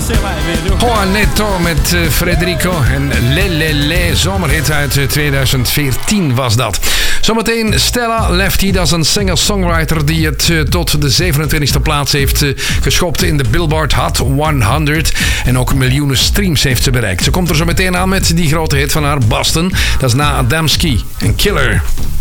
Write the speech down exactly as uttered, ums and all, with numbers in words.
Juanetto met uh, Federico en Le Le Le, zomerhit uit uh, tweeduizend veertien was dat. Zometeen Stella Lefty, dat is een singer-songwriter die het uh, tot de zevenentwintigste plaats heeft uh, geschopt in de Billboard Hot honderd. En ook miljoenen streams heeft ze bereikt. Ze komt er zo meteen aan met die grote hit van haar, Boston. Dat is na Adamski en Killer.